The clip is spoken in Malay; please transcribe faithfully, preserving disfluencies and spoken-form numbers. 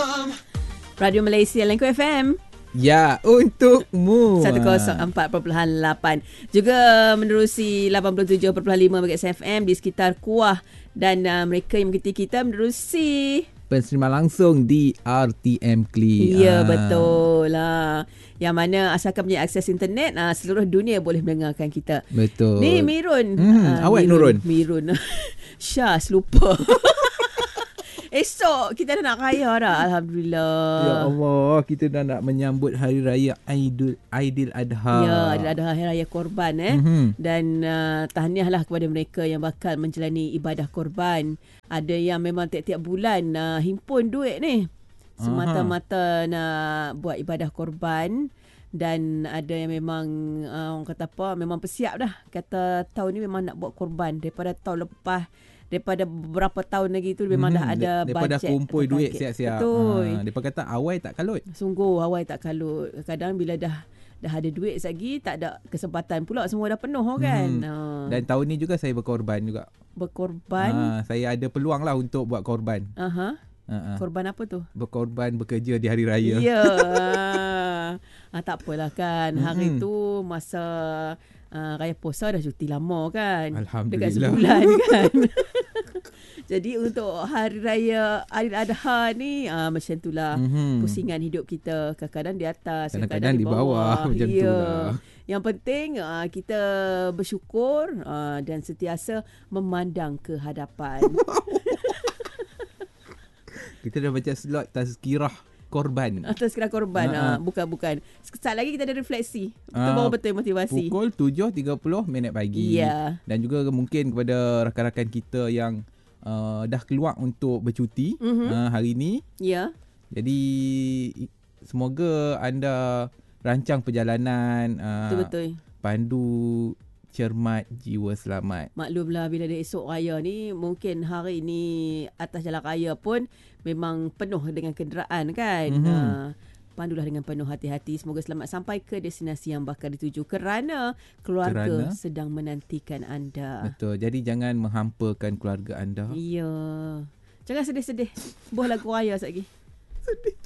Radio Malaysia Langko F M. Ya, untukmu. seratus empat perpuluhan lapan. Juga menerusi lapan puluh tujuh perpuluhan lima Megahertz F M di sekitar Kuah. Dan uh, mereka yang mengikuti kita menerusi penserimaan langsung di R T M Klik. Ya, ah. betul lah. Yang mana asalkan punya akses internet, uh, seluruh dunia boleh mendengarkan kita. Betul. Ni Mirun. Hmm, uh, awak Mirun. Nurun. Mirun. Syah, lupa. Esok kita dah nak raya dah. Alhamdulillah. Ya Allah, kita dah nak menyambut Hari Raya Aidil Aidil Adha. Ya, Aidil Adha, Hari Raya Korban eh. Mm-hmm. Dan uh, tahniahlah kepada mereka yang bakal menjalani ibadah korban. Ada yang memang tiap-tiap bulan uh, himpun duit ni. Semata-mata nak buat ibadah korban. Dan ada yang memang uh, orang kata apa, memang bersiap dah. Kata tahun ni memang nak buat korban daripada tahun lepas. Daripada beberapa tahun lagi tu memang hmm, dah ada daripada bajet. Daripada kumpul duit siap-siap. Betul. Ha, mereka kata awal tak kalut. Sungguh awal tak kalut. Kadang bila dah dah ada duit lagi, tak ada kesempatan pula, semua dah penuh kan. Hmm. Ha. Dan tahun ni juga saya berkorban juga. Berkorban? Ha, saya ada peluang lah untuk buat korban. Aha. Ha-ha. Korban apa tu? Berkorban bekerja di Hari Raya. Ya. ha, tak apalah kan. Hari hmm. tu masa uh, Raya Puasa dah cuti lama kan. Alhamdulillah. Dekat sebulan kan. Jadi untuk Hari Raya Aidil Adha ni uh, macam itulah mm-hmm. pusingan hidup kita. Kadang-kadang di atas, kadang-kadang di bawah, macam ya. itulah. Yang penting uh, kita bersyukur uh, dan sentiasa memandang ke hadapan. Kita dah baca slot tazkirah korban. Atas kira korban. Uh, bukan-bukan. Sekejap lagi kita ada refleksi. Itu uh, baru betul motivasi. Pukul tujuh tiga puluh minit pagi. Yeah. Dan juga mungkin kepada rakan-rakan kita yang uh, dah keluar untuk bercuti mm-hmm. uh, hari ni. Ya. Yeah. Jadi semoga anda rancang perjalanan. Uh, Betul-betul. Pandu cermat, jiwa selamat. Maklumlah bila dia esok raya ni, mungkin hari ni atas jalan raya pun memang penuh dengan kenderaan kan. Mm-hmm. Uh, pandulah dengan penuh hati-hati. Semoga selamat sampai ke destinasi yang bakal dituju kerana keluarga kerana? sedang menantikan anda. Betul. Jadi jangan menghampakan keluarga anda. Ya. Jangan sedih-sedih. Buah lagu raya sekejap lagi. Sedih.